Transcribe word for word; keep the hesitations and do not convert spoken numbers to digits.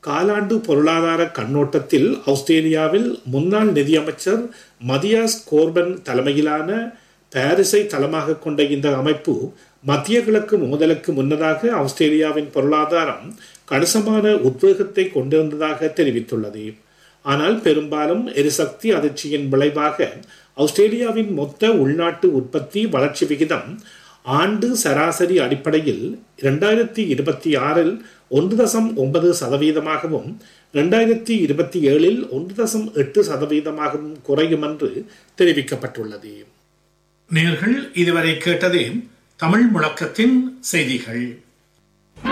காலாண்டு பொருளாதார கண்ணோட்டத்தில் ஆஸ்திரேலியாவில் முன்னாள் நிதியமைச்சர் மதியாஸ் கோர்பன் தலைமையிலான பாரிஸை தளமாக கொண்ட இந்த அமைப்பு மத்திய கிழக்கு மோதலுக்கு முன்னதாக ஆஸ்திரேலியாவின் பொருளாதாரம் கணிசமான உத்வேகத்தை கொண்டிருந்ததாக தெரிவித்துள்ளது. ஆனால் பெரும்பாலும் எரிசக்தி அதிர்ச்சியின் விளைவாக ஆஸ்திரேலியாவின் மொத்த உள்நாட்டு உற்பத்தி வளர்ச்சி விகிதம் ஆண்டு சராசரி அடிப்படையில் இரண்டாயிரத்தி இருபத்தி ஆறில் ஒன்று தசம் ஒன்பது சதவீதமாகவும் இரண்டாயிரத்தி இருபத்தி ஏழில் ஒன்று தசம் எட்டு சதவீதமாகவும் குறையும் என்று தெரிவிக்கப்பட்டுள்ளது. நேர்கள் இதுவரை கேட்டதே தமிழ் முழக்கத்தின் செய்திகள்.